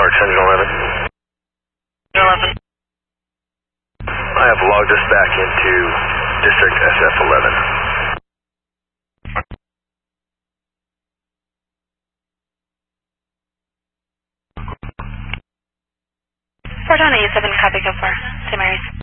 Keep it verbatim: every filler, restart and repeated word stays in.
Arch Engine eleven. eleven. I have logged us back into District S F eleven. Fort Town eighty-seven, copy, go for Saint Mary's.